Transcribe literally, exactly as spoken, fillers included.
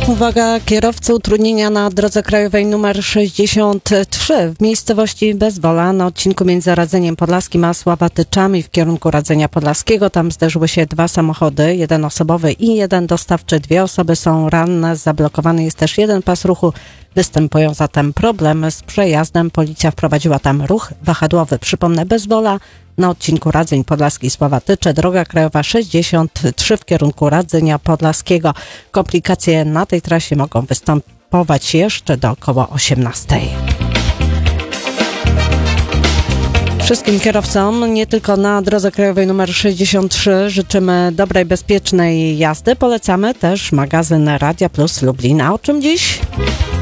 Uwaga, kierowcy, utrudnienia na drodze krajowej nr sześćdziesiąt trzy w miejscowości Bezwola na odcinku między Radzeniem Podlaskim a Sławatyczami w kierunku Radzenia Podlaskiego. Tam zderzyły się dwa samochody, jeden osobowy i jeden dostawczy. Dwie osoby są ranne, zablokowany jest też jeden pas ruchu. Występują zatem problemy z przejazdem. Policja wprowadziła tam ruch wahadłowy. Przypomnę, Bezwola na odcinku Radzeń Podlaski Sławatycze, droga krajowa sześćdziesiąt trzy w kierunku Radzenia Podlaskiego. Komplikacje na tej trasie mogą występować jeszcze do około osiemnastej. Wszystkim kierowcom, nie tylko na drodze krajowej nr sześćdziesiąt trzy, życzymy dobrej, bezpiecznej jazdy. Polecamy też magazyn Radia Plus Lublin. A o czym dziś?